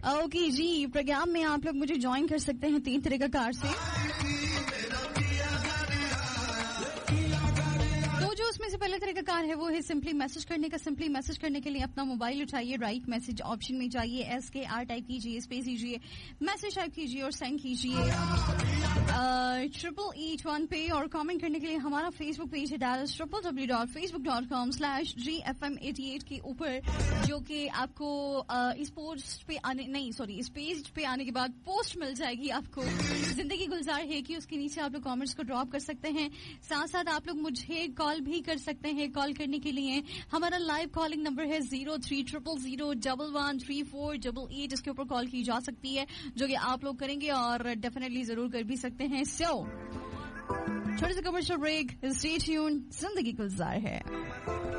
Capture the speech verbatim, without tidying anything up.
Okay जी, programme में आप लोग मुझे ज्वाइन कर सकते हैं तीन तरीका कार से। तो जो उसमें से पहला तरीका कार है वो है सिंपली मैसेज करने का। सिंपली मैसेज करने के लिए अपना मोबाइल उठाइए, राइट मैसेज ऑप्शन में जाइए, एस के आर टाइप कीजिए, स्पेस दीजिए, मैसेज टाइप कीजिए और सेंड कीजिए ट्रिपल एट वन पे। और कमेंट करने के लिए हमारा फेसबुक पेज है dial triple W dot Facebook dot com slash G F M eighty eight के ऊपर, जो कि आपको uh, इस पोस्ट पे आने नहीं सॉरी इस पेज पे आने के बाद पोस्ट मिल जाएगी आपको। जिंदगी गुलजार है कि उसके नीचे आप लोग कमेंट्स को ड्रॉप कर सकते हैं। साथ साथ आप लोग मुझे कॉल भी कर सकते हैं। कॉल करने के लिए हमारा लाइव कॉलिंग नंबर है zero three triple zero double one three four double eight. इसके ऊपर कॉल की जा सकती है, जो कि आप लोग करेंगे और डेफिनेटली जरूर कर भी सकते हैं। सो छोटे से कमर्शियल ब्रेक, स्टे ट्यून्ड, जिंदगी गुलजार है।